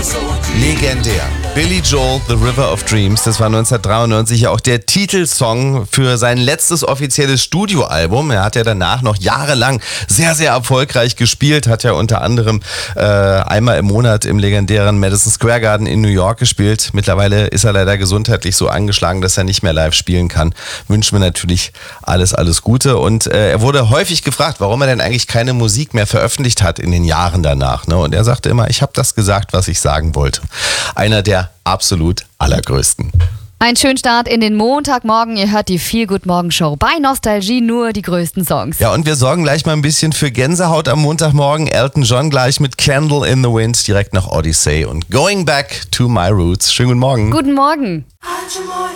Legendär. Billy Joel, The River of Dreams, das war 1993 ja auch der Titelsong für sein letztes offizielles Studioalbum. Er hat ja danach noch jahrelang sehr, sehr erfolgreich gespielt, hat ja unter anderem einmal im Monat im legendären Madison Square Garden in New York gespielt. Mittlerweile ist er leider gesundheitlich so angeschlagen, dass er nicht mehr live spielen kann. Wünschen wir natürlich alles Gute. Und er wurde häufig gefragt, warum er denn eigentlich keine Musik mehr veröffentlicht hat in den Jahren danach. Ne? Und er sagte immer, ich habe das gesagt, was ich sagen wollte. Einer der absolut allergrößten. Ein schönen Start in den Montagmorgen. Ihr hört die Feel Good Morgen Show. Bei Nostalgie nur die größten Songs. Ja, und wir sorgen gleich mal ein bisschen für Gänsehaut am Montagmorgen. Elton John gleich mit Candle in the Wind direkt nach Odyssey und Going Back to My Roots. Schönen guten Morgen. Guten Morgen.